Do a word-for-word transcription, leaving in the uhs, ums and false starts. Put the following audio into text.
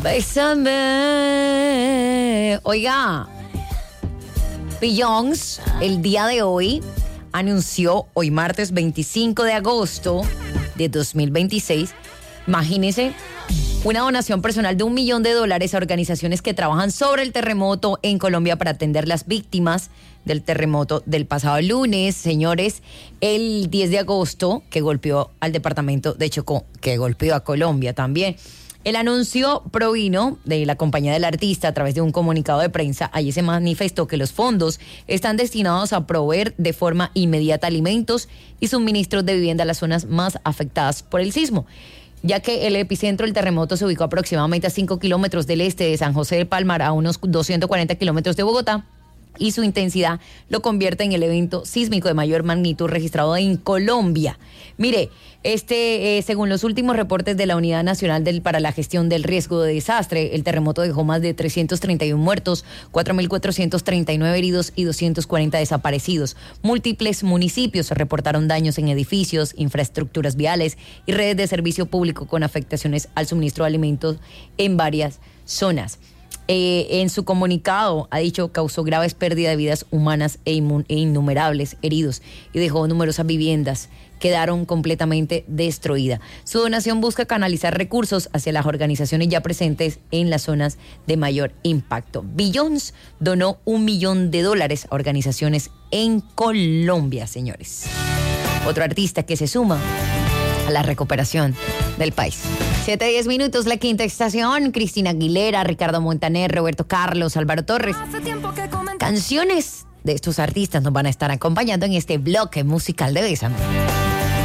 Bésame. Oiga, Beyoncé el día de hoy anunció, hoy martes veinticinco de agosto de dos mil veintiséis, imagínense, una donación personal de un millón de dólares a organizaciones que trabajan sobre el terremoto en Colombia para atender las víctimas del terremoto del pasado lunes. Señores, el diez de agosto, que golpeó al departamento de Chocó, que golpeó a Colombia también. El anuncio provino de la compañía del artista a través de un comunicado de prensa. Allí se manifestó que los fondos están destinados a proveer de forma inmediata alimentos y suministros de vivienda a las zonas más afectadas por el sismo, ya que el epicentro del terremoto se ubicó aproximadamente a cinco kilómetros del este de San José de Palmar, a unos doscientos cuarenta kilómetros de Bogotá, y su intensidad lo convierte en el evento sísmico de mayor magnitud registrado en Colombia. Mire, este, eh, según los últimos reportes de la Unidad Nacional del, para la Gestión del Riesgo de Desastre, el terremoto dejó más de trescientos treinta y uno muertos, cuatro mil cuatrocientos treinta y nueve heridos y doscientos cuarenta desaparecidos. Múltiples municipios reportaron daños en edificios, infraestructuras viales y redes de servicio público con afectaciones al suministro de alimentos en varias zonas. Eh, en su comunicado ha dicho causó graves pérdidas de vidas humanas e, inmun- e innumerables heridos y dejó numerosas viviendas quedaron completamente destruidas. Su donación busca canalizar recursos hacia las organizaciones ya presentes en las zonas de mayor impacto. Beyoncé donó un millón de dólares a organizaciones en Colombia, señores. Otro artista que se suma a la recuperación del país. Siete, diez minutos, la quinta estación. Cristina Aguilera, Ricardo Montaner, Roberto Carlos, Álvaro Torres. Canciones de estos artistas nos van a estar acompañando en este bloque musical de Bésame.